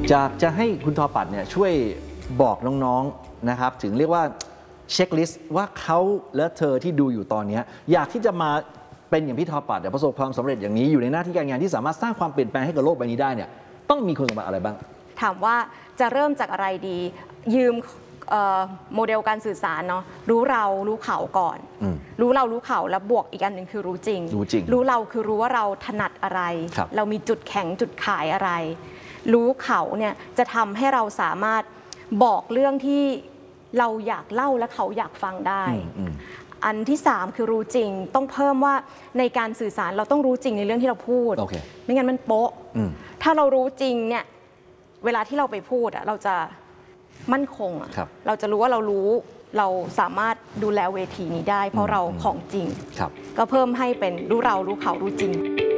จะให้คุณทอปัดเนี่ยช่วยบอกน้องๆนะครับถึงเรียกว่าเช็คลิสต์ว่าเขาและเธอที่ดูอยู่ตอนนี้อยากที่จะมาเป็นอย่างพี่ทอปัดประสบความสำเร็จอย่างนี้อยู่ในหน้าที่การงานที่สามารถสร้างความเปลี่ยนแปลงให้กับโลกใบนี้ได้เนี่ยต้องมีคุณสมบัติอะไรบ้างถามว่าจะเริ่มจากอะไรดียืมโมเดลการสื่อสารเนาะรู้เรารู้เขาก่อนรู้เรารู้เขาแล้วบวกอีกอันหนึ่งคือรู้จริงรู้เราคือรู้ว่าเราถนัดอะไรเรามีจุดแข็งจุดขายอะไรรู้เขาเนี่ยจะทำให้เราสามารถบอกเรื่องที่เราอยากเล่าและเขาอยากฟังได้อันที่3คือรู้จริงต้องเพิ่มว่าในการสื่อสารเราต้องรู้จริงในเรื่องที่เราพูดไม่งั้นมันโป๊ะถ้าเรารู้จริงเนี่ยเวลาที่เราไปพูดเราจะมั่นคงเราจะรู้ว่าเราสามารถดูแลเวทีนี้ได้เพราะเราของจริงก็เพิ่มให้เป็นรู้เรารู้เขารู้จริง